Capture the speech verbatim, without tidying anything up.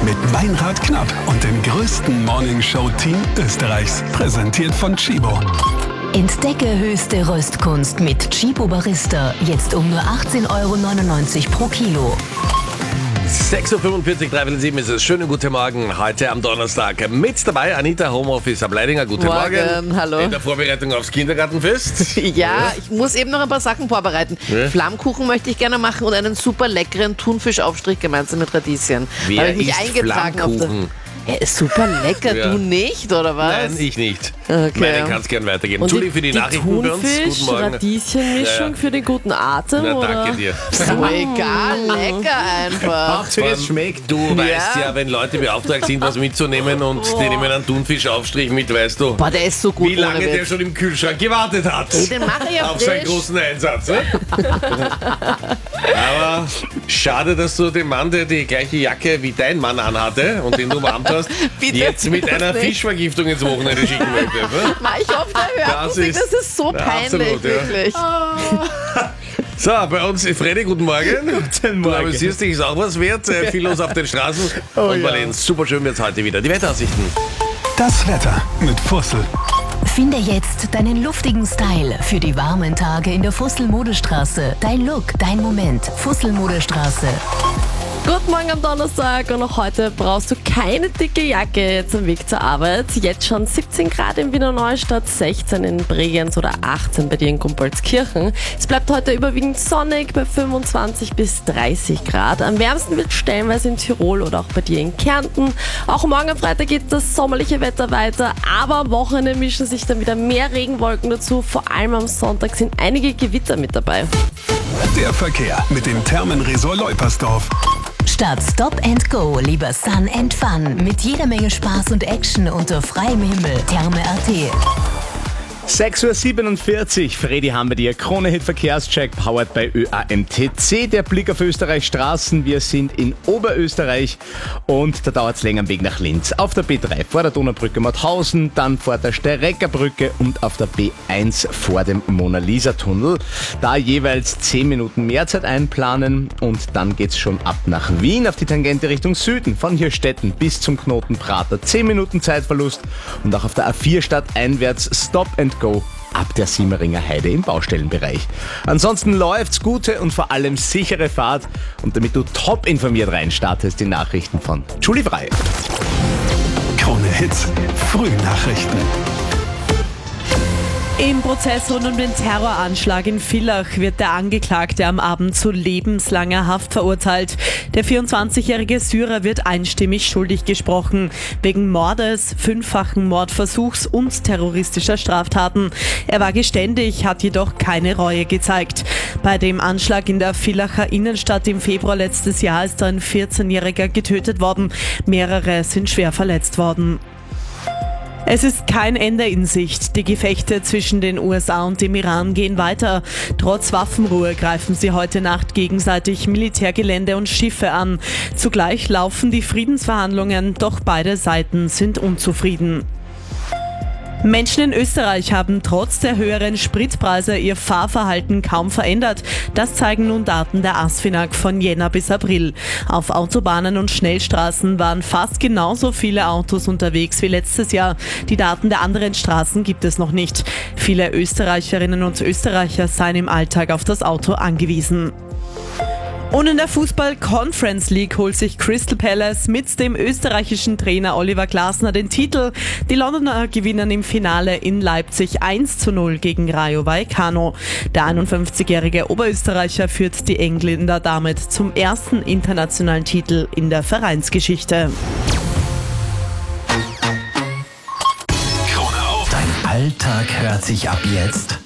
mit Meinrad Knapp und dem größten Morningshow-Team Österreichs. Präsentiert von Tchibo. Entdecke höchste Röstkunst mit Tchibo Barista. Jetzt um nur achtzehn Euro neunundneunzig pro Kilo. sechs Uhr fünfundvierzig, drei Uhr sieben ist es. Schönen guten Morgen, heute am Donnerstag. Mit dabei Anita, Homeoffice ab Leidinger. Guten Morgen. Morgen, hallo. In der Vorbereitung aufs Kindergartenfest. Ja, ich muss eben noch ein paar Sachen vorbereiten. Ja. Flammkuchen möchte ich gerne machen und einen super leckeren Thunfischaufstrich gemeinsam mit Radieschen. Da Wer habe ich mich isst eingetragen auf Flammkuchen? der. Er ist super lecker, Ja. du nicht, oder was? Nein, ich nicht. Okay. Meine kann es gern weitergeben. Und Entschuldigung für die, die Nachrichten bei uns. Guten Thunfisch, Morgen. Radieschenmischung Ja, ja. für den guten Atem, Na, oder? danke dir. So egal, lecker einfach. Hauptsache es schmeckt. Du weißt ja, wenn Leute beauftragt sind, was mitzunehmen und die nehmen einen Thunfischaufstrich mit, weißt du, Boah, der ist so gut. wie lange ohne der Witz. schon im Kühlschrank gewartet hat. Ey, den mache ich ja Auf seinen frisch. großen Einsatz. Ne? Aber schade, dass du den Mann, der die gleiche Jacke wie dein Mann anhatte und den du umarmt hast, Bitte, jetzt mit einer nicht. Fischvergiftung ins Wochenende schicken möchtest. Ne? Mach ich hoffe, der hört Das das, nicht. ist- Das ist so Ja, peinlich, absolut, ja. wirklich. So, bei uns ist Freddy, guten Morgen. Guten Morgen. Du amüsierst dich, ist auch was wert. Äh, Viel los auf den Straßen. und Marlene, super schön wird's heute wieder. Die Wetteraussichten. Das Wetter mit Fussel. Finde jetzt deinen luftigen Style für die warmen Tage in der Fussel-Modestraße. Dein Look, dein Moment. Fussel-Modestraße. Guten Morgen am Donnerstag und auch heute brauchst du keine dicke Jacke jetzt am Weg zur Arbeit. Jetzt schon siebzehn Grad in Wiener Neustadt, sechzehn in Bregenz oder achtzehn bei dir in Gumpoldskirchen. Es bleibt heute überwiegend sonnig bei fünfundzwanzig bis dreißig Grad. Am wärmsten wird stellenweise in Tirol oder auch bei dir in Kärnten. Auch morgen am Freitag geht das sommerliche Wetter weiter, aber am Wochenende mischen sich dann wieder mehr Regenwolken dazu. Vor allem am Sonntag sind einige Gewitter mit dabei. Der Verkehr mit dem Thermenresort Leupersdorf. Statt Stop and Go, lieber Sun and Fun. Mit jeder Menge Spaß und Action unter freiem Himmel. Therme punkt a t. sechs Uhr siebenundvierzig, Freddy haben wir dir. Krone-Hit Verkehrscheck, powered bei Ö A M T C. Der Blick auf Österreichs Straßen. Wir sind in Oberösterreich und da dauert es länger am Weg nach Linz. Auf der B drei vor der Donaubrücke Mauthausen, dann vor der Stereckerbrücke und auf der B eins vor dem Mona-Lisa-Tunnel. Da jeweils zehn Minuten mehr Zeit einplanen und dann geht's schon ab nach Wien auf die Tangente Richtung Süden. Von Hirstetten bis zum Knoten Prater. zehn Minuten Zeitverlust und auch auf der A vier stadteinwärts Stop and Go ab der Siemeringer Heide im Baustellenbereich. Ansonsten läuft's, gute und vor allem sichere Fahrt. Und damit du top informiert reinstartest, die Nachrichten von Julie Frey. Krone Hits, Frühnachrichten. Im Prozess rund um den Terroranschlag in Villach wird der Angeklagte am Abend zu lebenslanger Haft verurteilt. Der vierundzwanzigjährige Syrer wird einstimmig schuldig gesprochen, wegen Mordes, fünffachen Mordversuchs und terroristischer Straftaten. Er war geständig, hat jedoch keine Reue gezeigt. Bei dem Anschlag in der Villacher Innenstadt im Februar letztes Jahr ist ein vierzehnjähriger getötet worden. Mehrere sind schwer verletzt worden. Es ist kein Ende in Sicht. Die Gefechte zwischen den U S A und dem Iran gehen weiter. Trotz Waffenruhe greifen sie heute Nacht gegenseitig Militärgelände und Schiffe an. Zugleich laufen die Friedensverhandlungen, doch beide Seiten sind unzufrieden. Menschen in Österreich haben trotz der höheren Spritpreise ihr Fahrverhalten kaum verändert. Das zeigen nun Daten der ASFINAG von Jänner bis April. Auf Autobahnen und Schnellstraßen waren fast genauso viele Autos unterwegs wie letztes Jahr. Die Daten der anderen Straßen gibt es noch nicht. Viele Österreicherinnen und Österreicher seien im Alltag auf das Auto angewiesen. Und in der Fußball-Conference League holt sich Crystal Palace mit dem österreichischen Trainer Oliver Glasner den Titel. Die Londoner gewinnen im Finale in Leipzig eins zu null gegen Rayo Vallecano. Der einundfünfzigjährige Oberösterreicher führt die Engländer damit zum ersten internationalen Titel in der Vereinsgeschichte. Krone auf. Dein Alltag hört sich ab jetzt